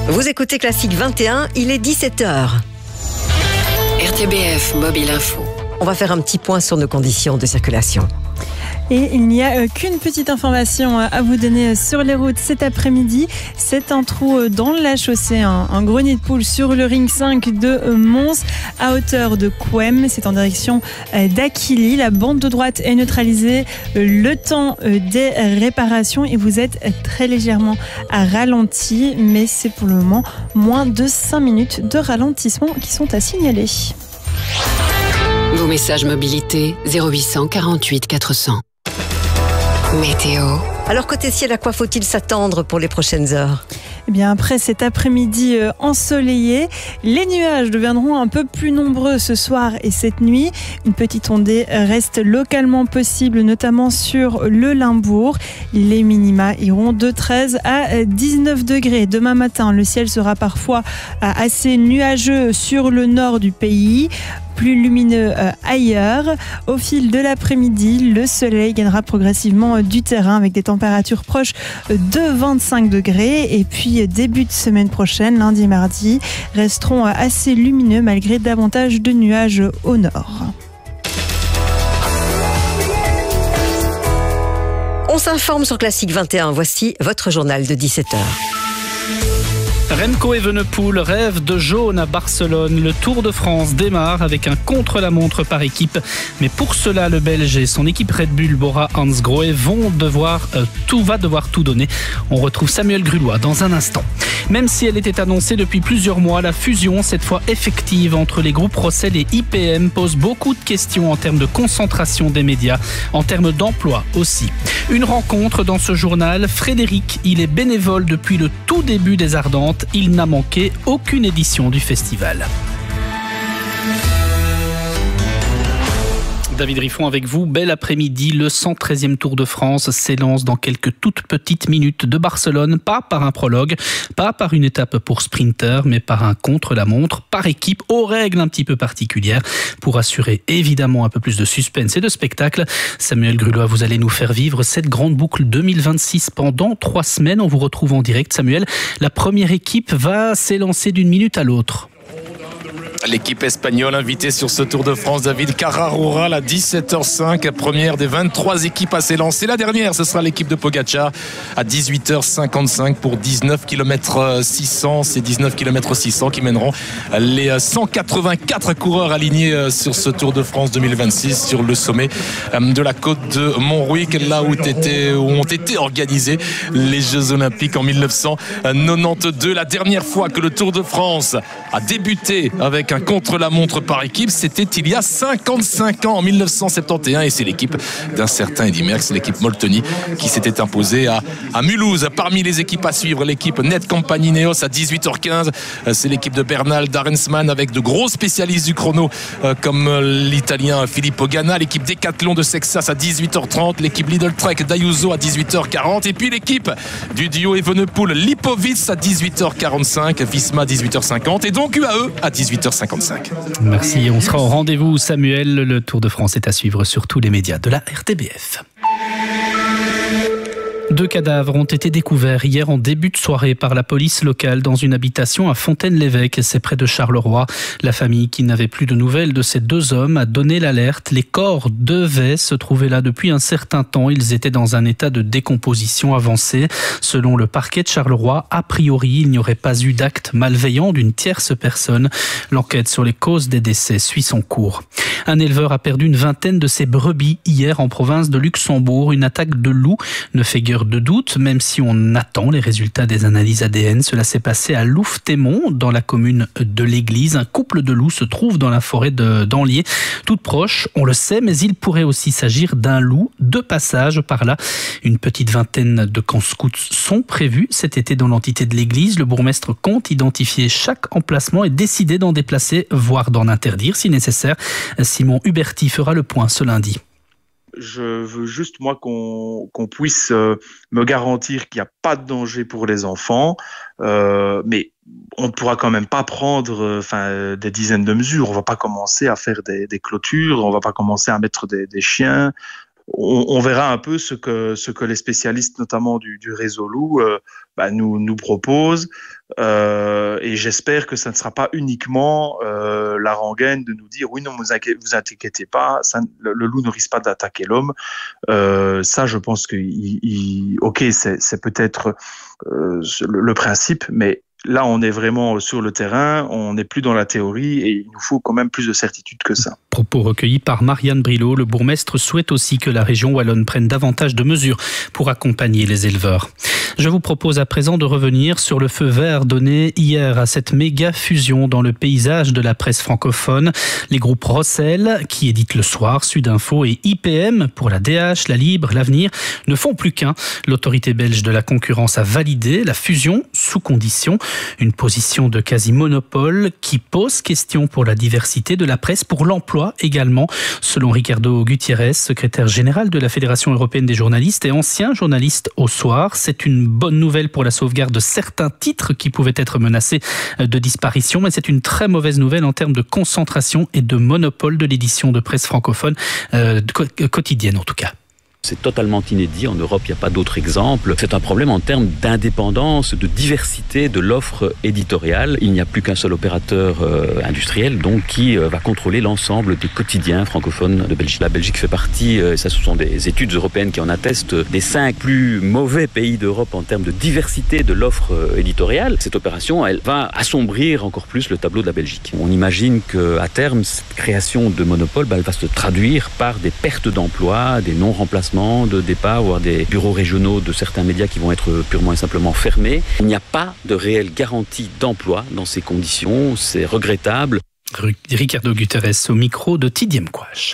Vous écoutez Classique 21, il est 17h. RTBF Mobile Info. On va faire un petit point sur nos conditions de circulation. Et il n'y a qu'une petite information à vous donner sur les routes cet après-midi. C'est un trou dans la chaussée, un gros nid de poule sur le ring 5 de Mons à hauteur de Couem. C'est en direction d'Aquilly. La bande de droite est neutralisée le temps des réparations et vous êtes très légèrement à ralenti. Mais c'est pour le moment moins de 5 minutes de ralentissement qui sont à signaler. Vos messages mobilité 0800 48 400. Météo. Alors côté ciel, à quoi faut-il s'attendre pour les prochaines heures ? Eh bien, après cet après-midi ensoleillé, les nuages deviendront un peu plus nombreux ce soir et cette nuit. Une petite ondée reste localement possible, notamment sur le Limbourg. Les minima iront de 13 à 19 degrés. Demain matin, le ciel sera parfois assez nuageux sur le nord du pays, plus lumineux ailleurs. Au fil de l'après-midi, le soleil gagnera progressivement du terrain avec des températures proches de 25 degrés. Et puis, début de semaine prochaine, lundi et mardi, resteront assez lumineux malgré davantage de nuages au nord. On s'informe sur Classique 21. Voici votre journal de 17h. Remco Evenepoel rêve de jaune à Barcelone. Le Tour de France démarre avec un contre-la-montre par équipe. Mais pour cela, le Belge et son équipe Red Bull Bora-Hansgrohe vont devoir tout donner. On retrouve Samuel Grulois dans un instant. Même si elle était annoncée depuis plusieurs mois, la fusion, cette fois effective, entre les groupes Rossel et IPM pose beaucoup de questions en termes de concentration des médias, en termes d'emploi aussi. Une rencontre dans ce journal. Frédéric, il est bénévole depuis le tout début des Ardentes. Il n'a manqué aucune édition du festival. David Riffon avec vous, bel après-midi, le 113e Tour de France s'élance dans quelques toutes petites minutes de Barcelone, pas par un prologue, pas par une étape pour sprinter, mais par un contre-la-montre, par équipe, aux règles un petit peu particulières, pour assurer évidemment un peu plus de suspense et de spectacle. Samuel Grulois, vous allez nous faire vivre cette grande boucle 2026 pendant 3 semaines. On vous retrouve en direct, Samuel. La première équipe va s'élancer d'une minute à l'autre. L'équipe espagnole invitée sur ce Tour de France, David Carraroural à 17h05, première des 23 équipes à s'élancer. La dernière, ce sera l'équipe de Pogacar à 18h55 pour 19 km 600. C'est 19 km 600 qui mèneront les 184 coureurs alignés sur ce Tour de France 2026 sur le sommet de la côte de Montrouic, là où ont été organisés les Jeux Olympiques en 1992. La dernière fois que le Tour de France a débuté avec un contre-la-montre par équipe, c'était il y a 55 ans, en 1971, et c'est l'équipe d'un certain Eddy Merckx, l'équipe Molteni, qui s'était imposée à Mulhouse. Parmi les équipes à suivre, l'équipe Netcompany Neos à 18h15, c'est l'équipe de Bernal d'Arensman avec de gros spécialistes du chrono comme l'italien Filippo Ganna, l'équipe Decathlon de Sexas à 18h30, l'équipe Lidl Trek d'Ayuso à 18h40, et puis l'équipe du duo Evenepoel-Lipovic à 18h45, Visma à 18h50 et donc UAE à 18h55. Merci, on sera au rendez-vous, Samuel. Le Tour de France est à suivre sur tous les médias de la RTBF. 2 cadavres ont été découverts hier en début de soirée par la police locale dans une habitation à Fontaine-l'Évêque, c'est près de Charleroi. La famille, qui n'avait plus de nouvelles de ces 2 hommes, a donné l'alerte. Les corps devaient se trouver là depuis un certain temps. Ils étaient dans un état de décomposition avancé. Selon le parquet de Charleroi, a priori, il n'y aurait pas eu d'acte malveillant d'une tierce personne. L'enquête sur les causes des décès suit son cours. Un éleveur a perdu une vingtaine de ses brebis hier en province de Luxembourg. Une attaque de loup ne fait guère de doute, même si on attend les résultats des analyses ADN. Cela s'est passé à Louvetémont, dans la commune de l'Église. Un couple de loups se trouve dans la forêt d'Anlier, toute proche, on le sait, mais il pourrait aussi s'agir d'un loup de passage par là. Une petite vingtaine de camps scouts sont prévus cet été dans l'entité de l'Église. Le bourgmestre compte identifier chaque emplacement et décider d'en déplacer, voire d'en interdire si nécessaire. Simon Huberti fera le point ce lundi. Je veux juste, moi, qu'on puisse me garantir qu'il n'y a pas de danger pour les enfants, mais on ne pourra quand même pas prendre des dizaines de mesures. On ne va pas commencer à faire des clôtures, on ne va pas commencer à mettre des chiens. on verra un peu ce que les spécialistes, notamment du réseau Loup, nous proposent. Et j'espère que ça ne sera pas uniquement la rengaine de nous dire oui, non, vous inquiétez pas, le loup ne risque pas d'attaquer l'homme. Ça, je pense que ok, c'est peut-être le principe, mais là, on est vraiment sur le terrain, on n'est plus dans la théorie et il nous faut quand même plus de certitude que ça. Propos recueillis par Marianne Brilot, le bourgmestre souhaite aussi que la région wallonne prenne davantage de mesures pour accompagner les éleveurs. Je vous propose à présent de revenir sur le feu vert donné hier à cette méga fusion dans le paysage de la presse francophone. Les groupes Rossel, qui éditent Le Soir, Sudinfo et IPM pour la DH, La Libre, L'Avenir, ne font plus qu'un. L'autorité belge de la concurrence a validé la fusion sous condition. Une position de quasi-monopole qui pose question pour la diversité de la presse, pour l'emploi également. Selon Ricardo Gutiérrez, secrétaire général de la Fédération européenne des journalistes et ancien journaliste au Soir, c'est une bonne nouvelle pour la sauvegarde de certains titres qui pouvaient être menacés de disparition, mais c'est une très mauvaise nouvelle en termes de concentration et de monopole de l'édition de presse francophone quotidienne en tout cas. C'est totalement inédit. En Europe, il n'y a pas d'autre exemple. C'est un problème en termes d'indépendance, de diversité de l'offre éditoriale. Il n'y a plus qu'un seul opérateur industriel donc qui va contrôler l'ensemble des quotidiens francophones de Belgique. La Belgique fait partie, ça ce sont des études européennes qui en attestent, des 5 plus mauvais pays d'Europe en termes de diversité de l'offre éditoriale. Cette opération, elle va assombrir encore plus le tableau de la Belgique. On imagine qu'à terme, cette création de monopole, elle va se traduire par des pertes d'emplois, des non-remplacements de départ, voire des bureaux régionaux de certains médias qui vont être purement et simplement fermés. Il n'y a pas de réelle garantie d'emploi dans ces conditions. C'est regrettable. Ricardo Guterres au micro de Tidiem Kouache.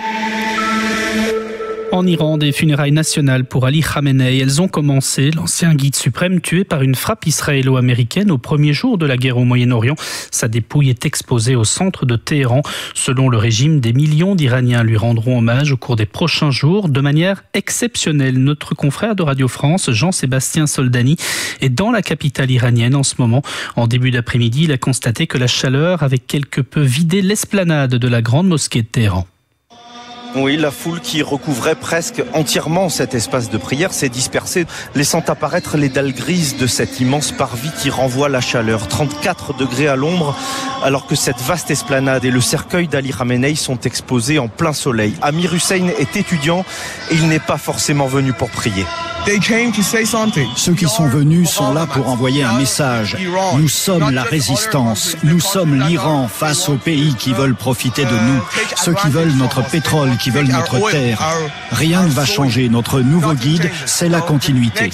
En Iran, des funérailles nationales pour Ali Khamenei. Elles ont commencé. L'ancien guide suprême tué par une frappe israélo-américaine au premier jour de la guerre au Moyen-Orient. Sa dépouille est exposée au centre de Téhéran. Selon le régime, des millions d'Iraniens lui rendront hommage au cours des prochains jours de manière exceptionnelle. Notre confrère de Radio France, Jean-Sébastien Soldani, est dans la capitale iranienne en ce moment. En début d'après-midi, il a constaté que la chaleur avait quelque peu vidé l'esplanade de la grande mosquée de Téhéran. Oui, la foule qui recouvrait presque entièrement cet espace de prière s'est dispersée, laissant apparaître les dalles grises de cet immense parvis qui renvoie la chaleur. 34 degrés à l'ombre, alors que cette vaste esplanade et le cercueil d'Ali Khamenei sont exposés en plein soleil. Amir Hussein est étudiant et il n'est pas forcément venu pour prier. Ceux qui sont venus sont là pour envoyer un message. Nous sommes la résistance. Nous sommes l'Iran face aux pays qui veulent profiter de nous. Ceux qui veulent notre pétrole, qui veulent notre terre. Rien ne va changer. Notre nouveau guide, c'est la continuité.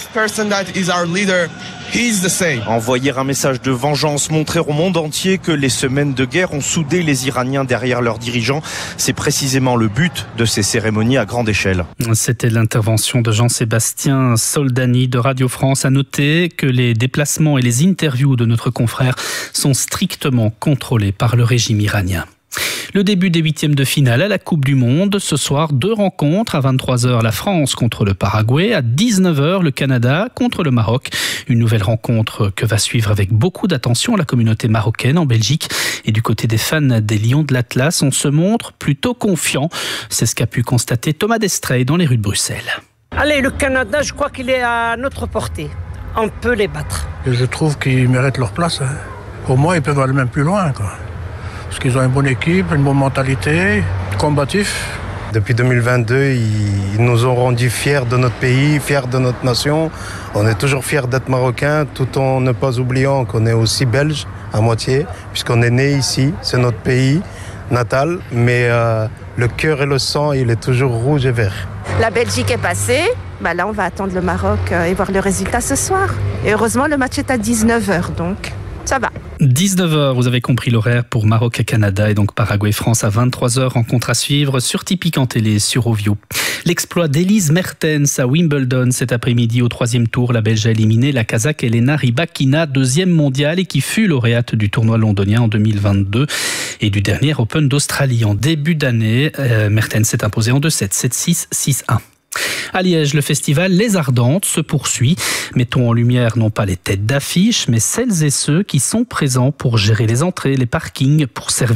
Envoyer un message de vengeance, montrer au monde entier que les semaines de guerre ont soudé les Iraniens derrière leurs dirigeants. C'est précisément le but de ces cérémonies à grande échelle. C'était l'intervention de Jean-Sébastien Soldani de Radio France. À noter que les déplacements et les interviews de notre confrère sont strictement contrôlés par le régime iranien. Le début des huitièmes de finale à la Coupe du Monde. Ce soir, 2 rencontres. À 23h, la France contre le Paraguay. À 19h, le Canada contre le Maroc. Une nouvelle rencontre que va suivre avec beaucoup d'attention la communauté marocaine en Belgique. Et du côté des fans des Lions de l'Atlas, on se montre plutôt confiant. C'est ce qu'a pu constater Thomas Destrey dans les rues de Bruxelles. Allez, le Canada, je crois qu'il est à notre portée. On peut les battre. Et je trouve qu'ils méritent leur place. Pour moi, ils peuvent aller même plus loin, quoi. Parce qu'ils ont une bonne équipe, une bonne mentalité, combatif. Depuis 2022, ils nous ont rendus fiers de notre pays, fiers de notre nation. On est toujours fiers d'être marocains, tout en ne pas oubliant qu'on est aussi belge à moitié, puisqu'on est né ici, c'est notre pays natal. Mais le cœur et le sang, il est toujours rouge et vert. La Belgique est passée. Là, on va attendre le Maroc et voir le résultat ce soir. Et heureusement, le match est à 19h, donc ça va. 19h, vous avez compris l'horaire pour Maroc et Canada et donc Paraguay-France à 23h. Rencontre à suivre sur Tipeee en télé, sur Ovio. L'exploit d'Elise Mertens à Wimbledon cet après-midi au 3e tour. La Belge a éliminé la Kazakh Elena Rybakina, 2e mondiale et qui fut lauréate du tournoi londonien en 2022 et du dernier Open d'Australie en début d'année. Mertens s'est imposée en 2-7, 7-6, 6-1. À Liège, le festival Les Ardentes se poursuit. Mettons en lumière non pas les têtes d'affiche, mais celles et ceux qui sont présents pour gérer les entrées, les parkings, pour servir